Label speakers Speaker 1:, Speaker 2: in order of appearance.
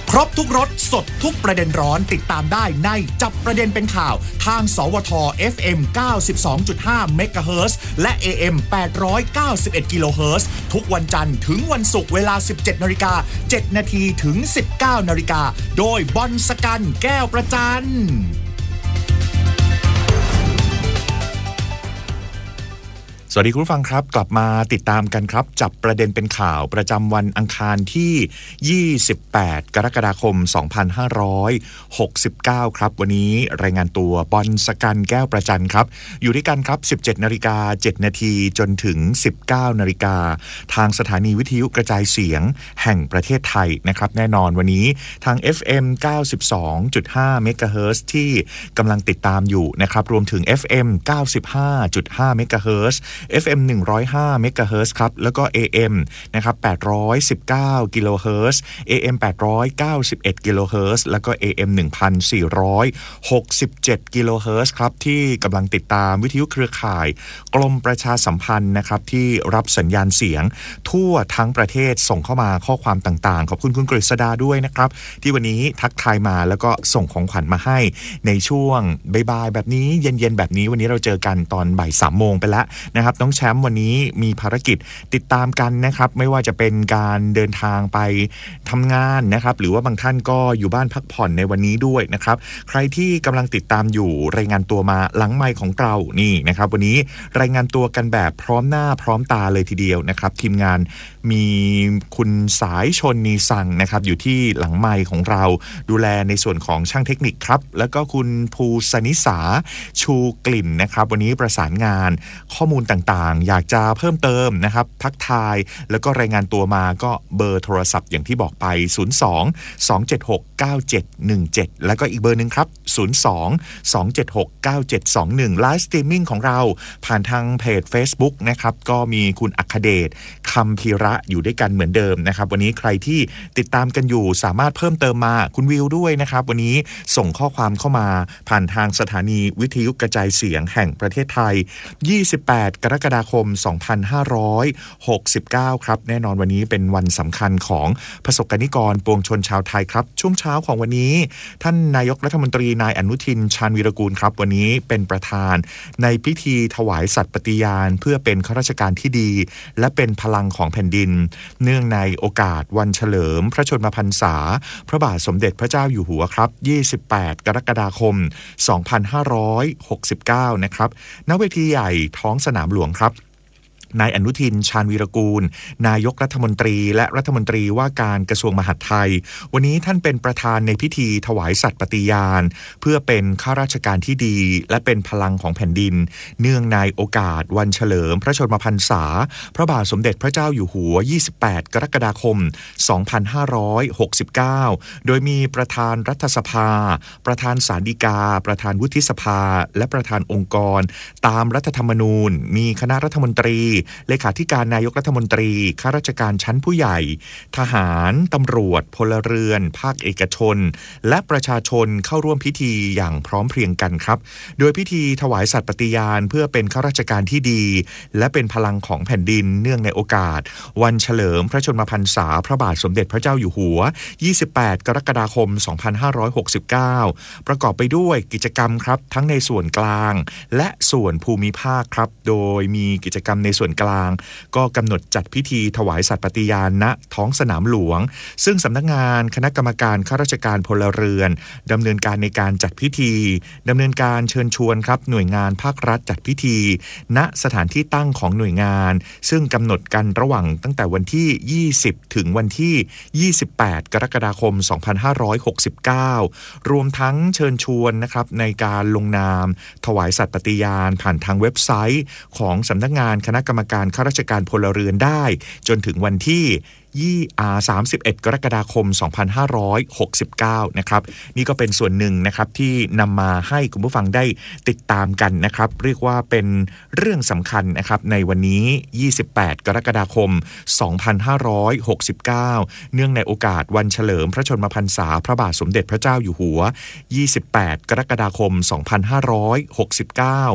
Speaker 1: ครบทุกรสสดทุกประเด็นร้อนติดตามได้ในจับประเด็นเป็นข่าวทางสวท FM 92.5 เมกะเฮิรตซ์และ AM 891 กิโลเฮิรตซ์ทุกวันจันทร์ถึงวันศุกร์เวลา 17:07 น.ถึง 19:00 น.โดยบอลสกันแก้วประจันสวัสดีคุณผู้ฟังครับกลับมาติดตามกันครับจับประเด็นเป็นข่าวประจำวันอังคารที่28กรกฎาคม2569ครับวันนี้รายงานตัวบอลสกันแก้วประจันครับอยู่ด้วยกันครับ 17:07 น.จนถึง 19:00 น.ทางสถานีวิทยุกระจายเสียงแห่งประเทศไทยนะครับแน่นอนวันนี้ทาง FM 92.5 เมกะเฮิรตซ์ที่กำลังติดตามอยู่นะครับรวมถึง FM 95.5 เมกะเฮิรตซ์ FM 105 เมกะเฮิรตซ์ครับแล้วก็ AM นะครับ819 กิโลเฮิรตซ์ AM 891 กิโลเฮิรตซ์แล้วก็ AM 1467 กิโลเฮิรตซ์ครับที่กำลังติดตามวิทยุเครือข่ายกรมประชาสัมพันธ์นะครับที่รับสัญญาณเสียงทั่วทั้งประเทศส่งเข้ามาข้อความต่างๆขอบคุณคุณกฤษดาด้วยนะครับที่วันนี้ทักทายมาแล้วก็ส่งของขวัญมาให้ในช่วงบ่ายๆแบบนี้เย็นๆแบบนี้วันนี้เราเจอกันตอนบ่าย 3 โมงไปแล้วนะครับน้องแชมป์วันนี้มีภารกิจติดตามกันนะครับไม่ว่าจะเป็นการเดินทางไปทำงานนะครับหรือว่าบางท่านก็อยู่บ้านพักผ่อนในวันนี้ด้วยนะครับใครที่กำลังติดตามอยู่รายงานตัวมาหลังไมค์ของเรานี่นะครับวันนี้รายงานตัวกันแบบพร้อมหน้าพร้อมตาเลยทีเดียวนะครับทีมงานมีคุณสายชนนีสั่งนะครับอยู่ที่หลังไมค์ของเราดูแลในส่วนของช่างเทคนิคครับแล้วก็คุณภูสนิสาชูกลิ่นนะครับวันนี้ประสานงานข้อมูลต่างๆอยากจะเพิ่มเติมนะครับทักทายแล้วก็รายงานตัวมาก็เบอร์โทรศัพท์อย่างที่บอกไป02-276-9717แล้วก็อีกเบอร์นึงครับ02-276-9721ไลฟ์สตรีมมิ่งของเราผ่านทางเพจ Facebook นะครับก็มีคุณอัคเดชคำพีระอยู่ด้วยกันเหมือนเดิมนะครับวันนี้ใครที่ติดตามกันอยู่สามารถเพิ่มเติมมาคุณวิวด้วยนะครับวันนี้ส่งข้อความเข้ามาผ่านทางสถานีวิทยุกระจายเสียงแห่งประเทศไทย28 กรกฎาคม 2569ครับแน่นอนวันนี้เป็นวันสำคัญของประสบกนิกรปวงชนชาวไทยครับช่วงเช้าของวันนี้ท่านนายกรัฐมนตรีนายอนุทินชาญวีรกูลครับวันนี้เป็นประธานในพิธีถวายสัตย์ปฏิญาณเพื่อเป็นข้าราชการที่ดีและเป็นพลังของแผ่นดินเนื่องในโอกาสวันเฉลิมพระชนมพรรษาพระบาทสมเด็จพระเจ้าอยู่หัวครับ28 กรกฎาคม 2569นะครับณเวทีใหญ่ท้องสนามหลวงครับนายอนุทินชาญวีรกูลนายกรัฐมนตรีและรัฐมนตรีว่าการกระทรวงมหาดไทยวันนี้ท่านเป็นประธานในพิธีถวายสัตย์ปฏิญาณเพื่อเป็นข้าราชการที่ดีและเป็นพลังของแผ่นดินเนื่องในโอกาสวันเฉลิมพระชนมพรรษาพระบาทสมเด็จพระเจ้าอยู่หัว28 กรกฎาคม 2569โดยมีประธานรัฐสภาประธานศาลฎีกาประธานวุฒิสภาและประธานองค์กรตามรัฐธรรมนูญมีคณะรัฐมนตรีเลขาธิการนายกรัฐมนตรีข้าราชการชั้นผู้ใหญ่ทหารตำรวจพลเรือนภาคเอกชนและประชาชนเข้าร่วมพิธีอย่างพร้อมเพรียงกันครับโดยพิธีถวายสัตย์ปฏิญาณเพื่อเป็นข้าราชการที่ดีและเป็นพลังของแผ่นดินเนื่องในโอกาสวันเฉลิมพระชนมพรรษาพระบาทสมเด็จพระเจ้าอยู่หัว28 กรกฎาคม 2569ประกอบไปด้วยกิจกรรมครับทั้งในส่วนกลางและส่วนภูมิภาคครับโดยมีกิจกรรมในส่วนกลางก็กำหนดจัดพิธีถวายสัตย์ปฏิญาณณท้องสนามหลวงซึ่งสำนักงานคณะกรรมการข้าราชการพลเรือนดำเนินการในการจัดพิธีดำเนินการเชิญชวนครับหน่วยงานภาครัฐจัดพิธีณสถานที่ตั้งของหน่วยงานซึ่งกำหนดกันระหว่างตั้งแต่วันที่20ถึงวันที่28 กรกฎาคม 2569รวมทั้งเชิญชวนนะครับในการลงนามถวายสัตย์ปฏิญาณผ่านทางเว็บไซต์ของสำนักงานคณะกรรมการข้าราชการพลเรือนได้จนถึงวันที่31 กรกฎาคม 2569นะครับนี่ก็เป็นส่วนหนึ่งนะครับที่นำมาให้คุณผู้ฟังได้ติดตามกันนะครับเรียกว่าเป็นเรื่องสำคัญนะครับในวันนี้28 กรกฎาคม 2569เนื่องในโอกาสวันเฉลิมพระชนมพรรษาพระบาทสมเด็จพระเจ้าอยู่หัว28 กรกฎาคม 2569